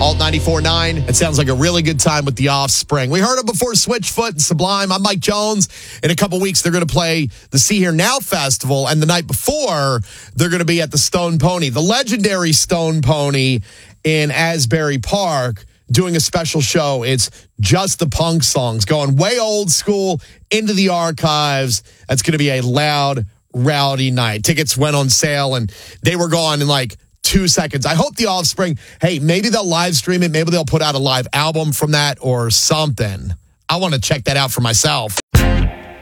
Alt 94.9. It sounds like a really good time with The Offspring. We heard it before, Switchfoot and Sublime. I'm Mike Jones. In a couple weeks, they're going to play the See Here Now Festival, and the night before, they're going to be at the Stone Pony, the legendary Stone Pony in Asbury Park, doing a special show. It's just the punk songs, going way old school into the archives. That's going to be a loud, rowdy night. Tickets went on sale, and they were gone in like 2 seconds. I hope The Offspring, hey, maybe they'll live stream it. Maybe they'll put out a live album from that or something. I want to check that out for myself.